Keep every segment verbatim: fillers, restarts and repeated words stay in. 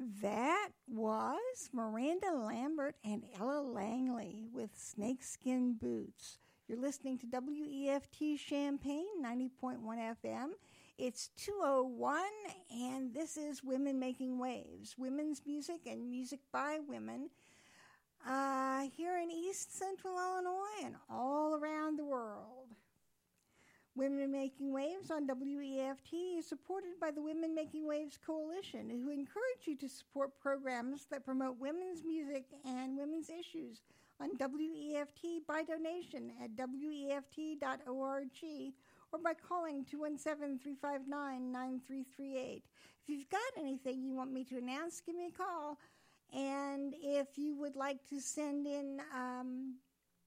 That was Miranda Lambert and Ella Langley with Snakeskin Boots. You're listening to W E F T Champaign, ninety point one F M. It's two oh one, and this is Women Making Waves, women's music and music by women uh, here in East Central Illinois and all around the world. Women Making Waves on W E F T is supported by the Women Making Waves Coalition, who encourage you to support programs that promote women's music and women's issues on W E F T by donation at W E F T dot org or by calling two one seven, three five nine, nine three three eight. If you've got anything you want me to announce, give me a call. And if you would like to send in um,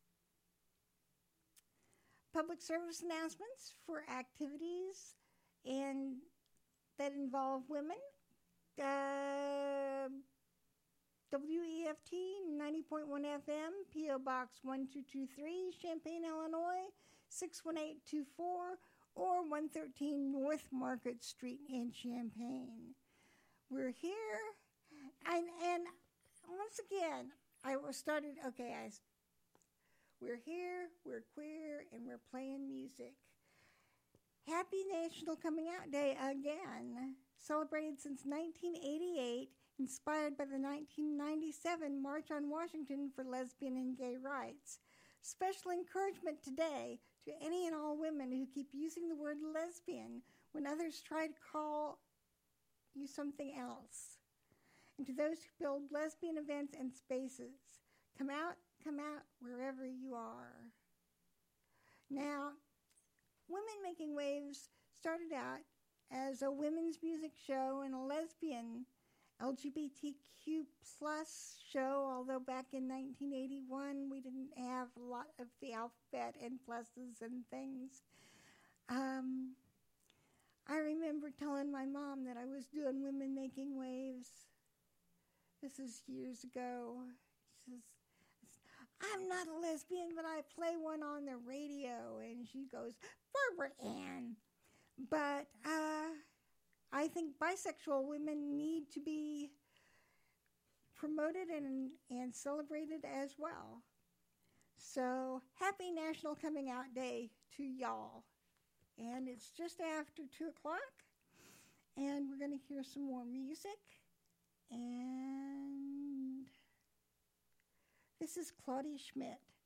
public service announcements for activities and that involve women, uh, W E F T ninety point one F M, P O Box one two two three, Champaign, Illinois, six one eight two four, or one thirteen North Market Street in Champaign. We're here, and, and once again, I was started, okay, I We're here, we're queer, and we're playing music. Happy National Coming Out Day again, celebrated since nineteen eighty-eight, inspired by the nineteen ninety-seven March on Washington for Lesbian and Gay Rights. Special encouragement today to any and all women who keep using the word lesbian when others try to call you something else. And to those who build lesbian events and spaces, come out, come out wherever you are. Now, Women Making Waves started out as a women's music show and a lesbian L G B T Q plus show, although back in nineteen eighty-one we didn't have a lot of the alphabet and pluses and things. Um, I remember telling my mom that I was doing Women Making Waves. This is years ago. She says, I'm not a lesbian, but I play one on the radio. And she goes, Barbara Ann. But uh, I think bisexual women need to be promoted and, and celebrated as well. So happy National Coming Out Day to y'all. And it's just after two o'clock. And we're going to hear some more music. And this is Claudia Schmidt.